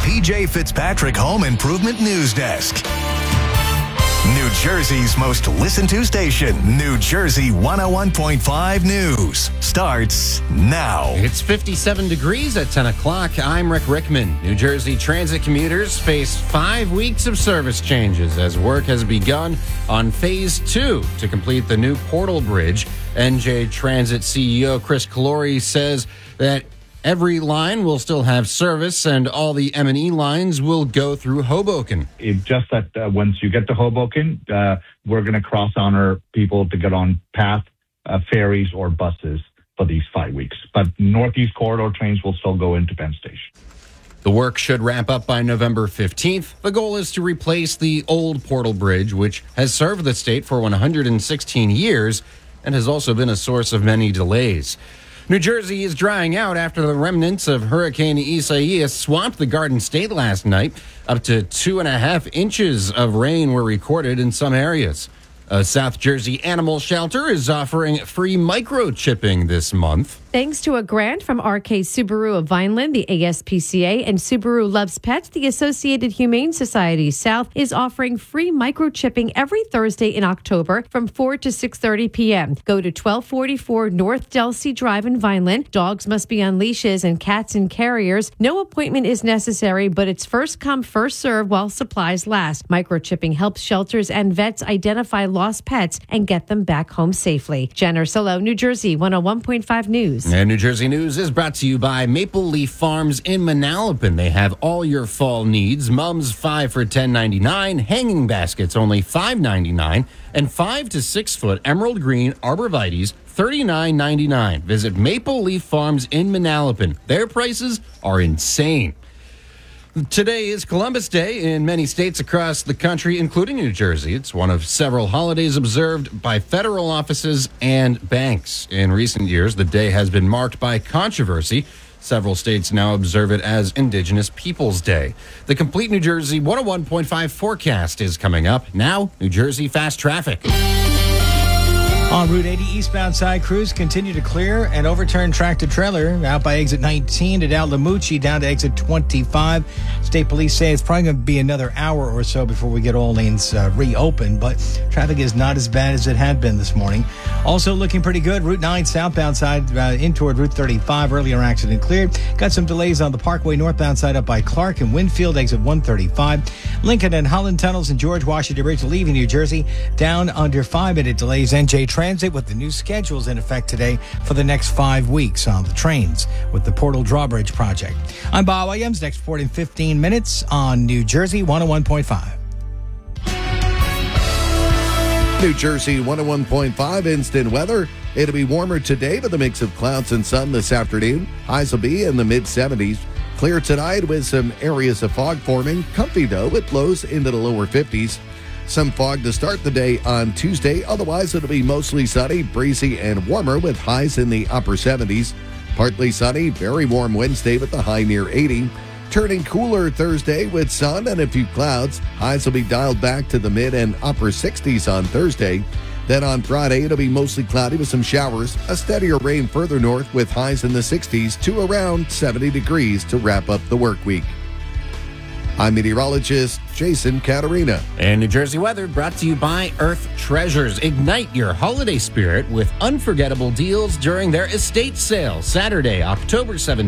PJ Fitzpatrick Home Improvement News Desk. New Jersey's most listened to station, New Jersey 101.5 News, starts now. It's 57 degrees at 10 o'clock. I'm Rick Rickman. New Jersey Transit commuters face 5 weeks of service changes as work has begun on Phase 2 to complete the new Portal Bridge. NJ Transit CEO Chris Calori says that every line will still have service and all the M&E lines will go through Hoboken. It's just that once you get to Hoboken, we're going to cross on our people to get on path, ferries, or buses for these 5 weeks. But Northeast Corridor trains will still go into Penn Station. The work should wrap up by November 15th. The goal is to replace the old Portal Bridge, which has served the state for 116 years and has also been a source of many delays. New Jersey is drying out after the remnants of Hurricane Isaias swamped the Garden State last night. Up to 2.5 inches of rain were recorded in some areas. A South Jersey animal shelter is offering free microchipping this month. Thanks to a grant from RK Subaru of Vineland, the ASPCA, and Subaru Loves Pets, the Associated Humane Society South is offering free microchipping every Thursday in October from 4 to 6:30 p.m. Go to 1244 North Delsey Drive in Vineland. Dogs must be on leashes and cats in carriers. No appointment is necessary, but it's first come, first serve while supplies last. Microchipping helps shelters and vets identify lost pets and get them back home safely. Jen Ursullo, New Jersey 101.5 News. And New Jersey News is brought to you by Maple Leaf Farms in Manalapan. They have all your fall needs. Mums 5 for $10.99, hanging baskets only $5.99, and 5 to 6 foot emerald green arborvitaes $39.99. Visit Maple Leaf Farms in Manalapan. Their prices are insane. Today is Columbus Day in many states across the country, including New Jersey. It's one of several holidays observed by federal offices and banks. In recent years, the day has been marked by controversy. Several states now observe it as Indigenous Peoples Day. The complete New Jersey 101.5 forecast is coming up. Now, New Jersey Fast Traffic. On Route 80, eastbound side crews continue to clear and overturn tractor-trailer out by exit 19 to Lamucci down to exit 25. State police say it's probably going to be another hour or so before we get all lanes reopened, but traffic is not as bad as it had been this morning. Also looking pretty good, Route 9 southbound side in toward Route 35. Earlier accident cleared. Got some delays on the Parkway northbound side up by Clark and Winfield, exit 135. Lincoln and Holland tunnels and George Washington Bridge leaving New Jersey down under 5-minute delays. NJ Transit with the new schedules in effect today for the next 5 weeks on the trains with the Portal Drawbridge project. I'm Bob Williams. Next report in 15 minutes on New Jersey 101.5. New Jersey 101.5 instant weather. It'll be warmer today with a mix of clouds and sun this afternoon. Highs will be in the mid-70s. Clear tonight with some areas of fog forming. Comfy though with lows into the lower 50s. Some fog to start the day on Tuesday. Otherwise, it'll be mostly sunny, breezy, and warmer with highs in the upper 70s. Partly sunny, very warm Wednesday with the high near 80. Turning cooler Thursday with sun and a few clouds. Highs will be dialed back to the mid and upper 60s on Thursday. Then on Friday, it'll be mostly cloudy with some showers. A steadier rain further north with highs in the 60s to around 70 degrees to wrap up the work week. I'm meteorologist Jason Caterina. And New Jersey weather brought to you by Earth Treasures. Ignite your holiday spirit with unforgettable deals during their estate sale Saturday, October 17th.